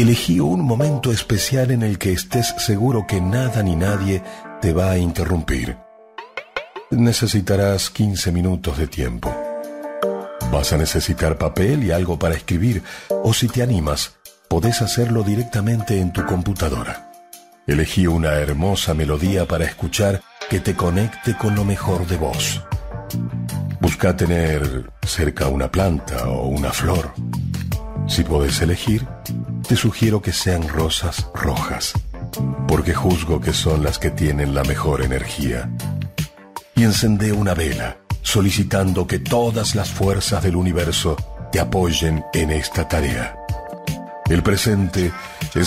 Elegí un momento especial en el que estés seguro que nada ni nadie te va a interrumpir. Necesitarás 15 minutos de tiempo. Vas a necesitar papel y algo para escribir, o si te animas, podés hacerlo directamente en tu computadora. Elegí una hermosa melodía para escuchar que te conecte con lo mejor de vos. Busca tener cerca una planta o una flor. Si podés elegir, te sugiero que sean rosas rojas, porque juzgo que son las que tienen la mejor energía. Y encendé una vela, solicitando que todas las fuerzas del universo te apoyen en esta tarea. El presente es